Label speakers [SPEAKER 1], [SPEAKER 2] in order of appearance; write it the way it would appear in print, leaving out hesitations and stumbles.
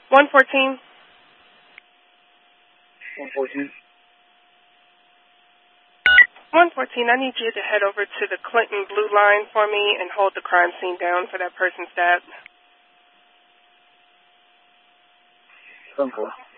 [SPEAKER 1] 114.
[SPEAKER 2] 114.
[SPEAKER 1] 114, I need you to head over to the Clinton Blue Line for me and hold the crime scene down for that person stabbed.
[SPEAKER 2] 10-4.